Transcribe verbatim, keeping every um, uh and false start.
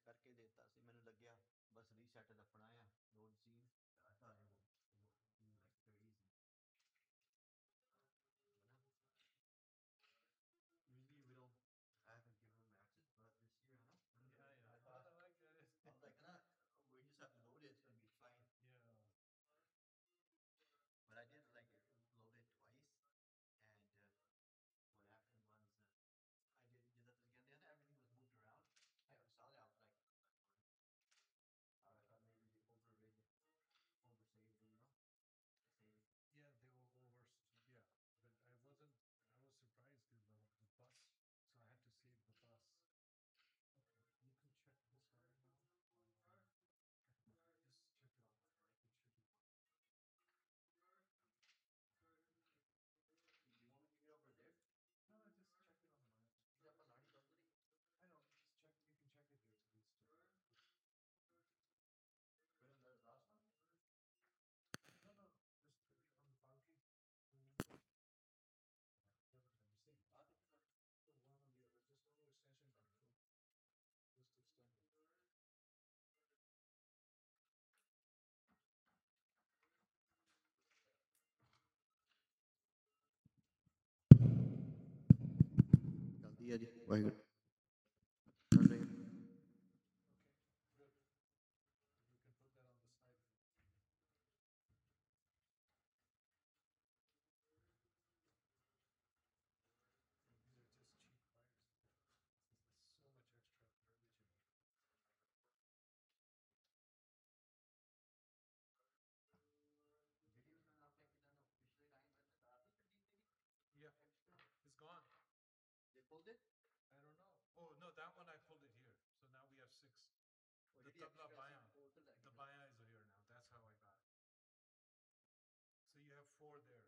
ਕਰਕੇ ਦੇਤਾ ਸੀ, ਮੈਨੂੰ ਲੱਗਿਆ ਬਸ ਰੀਸੈਟ ਰੱਖਣਾ ਆ load C. I thought it would, it would be like very easy. Usually we don't, I haven't given them access, but this year, huh? Yeah, yeah. I thought, I like that. I was like, nah, we just have to load it, it's gonna be fine. Yeah. But I did like load it twice, and uh, what happened was uh, I did did that again. Then everything was moved around. I saw that. I was like, I thought maybe they overrid, oversaved, you know, saved. Yeah, they were over. Yeah, but I wasn't. I was surprised because the the bus. So I had to save the bus. Okay, you can check this out now. Um, just check it on my mic. It should be fine. Do you want me to get over there? No, no, just check it on the mic. Is that one already done? I know. Just check. You can check it there at least. Put in the last one. No, no, just put it on the balcony. Mm. The other time, same. I think it's The one on the other, just a little extension cord. Just extend it. ਜਲਦੀ ਆ ਜੀ ਵਾਹਿਗੁਰੂ ਕਰ ਰਹੇ ਹਾਂ। Okay, good. You can put that on the side. These are just cheap pliers. There's so much extra verbiage in here. Videos में आपने कितना ना पिछले टाइम में बता दी थी थी Yeah, extra. it's gone. They pulled it. I don't know. Oh no, that one I pulled it here. So now we have six. Or The did he tabla extra baya. pull to like The baya is here now. That's how I got it. So you have four there.